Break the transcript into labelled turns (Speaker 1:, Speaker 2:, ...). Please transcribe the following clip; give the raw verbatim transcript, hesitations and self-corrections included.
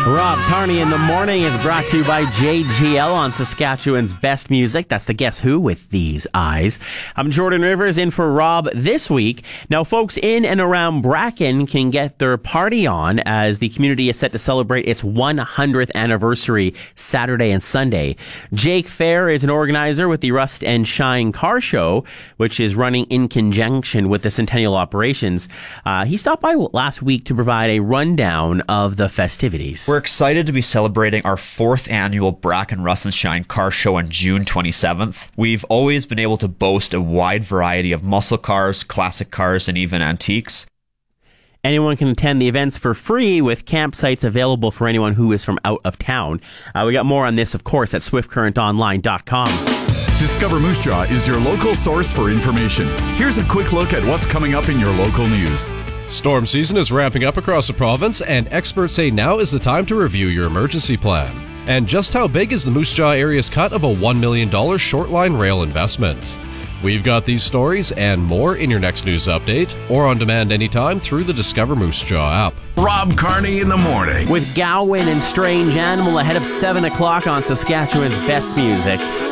Speaker 1: Rob Carney in the Morning is brought to you by J G L on Saskatchewan's best music. That's the Guess Who with These Eyes. I'm Jordan Rivers in for Rob this week. Now, folks in and around Bracken can get their party on as the community is set to celebrate its one hundredth anniversary Saturday and Sunday. Jake Fair is an organizer with the Rust and Shine Car Show, which is running in conjunction with the Centennial operations. Uh, he stopped by last week to provide a rundown of the festivities.
Speaker 2: We're excited to be celebrating our fourth annual Bracken Rust and Shine Car Show on June twenty-seventh. We've always been able to boast a wide variety of muscle cars, classic cars, and even antiques.
Speaker 1: Anyone can attend the events for free with campsites available for anyone who is from out of town. Uh, we got more on this, of course, at swift current online dot com.
Speaker 3: Discover Moose Jaw is your local source for information. Here's a quick look at what's coming up in your local news.
Speaker 4: Storm season is ramping up across the province, and experts say now is the time to review your emergency plan. And just how big is the Moose Jaw area's cut of a one million dollars short-line rail investment? We've got these stories and more in your next news update, or on demand anytime through the Discover Moose Jaw app.
Speaker 5: Rob Carney in the Morning.
Speaker 1: With Gowan and Strange Animal ahead of seven o'clock on Saskatchewan's best music.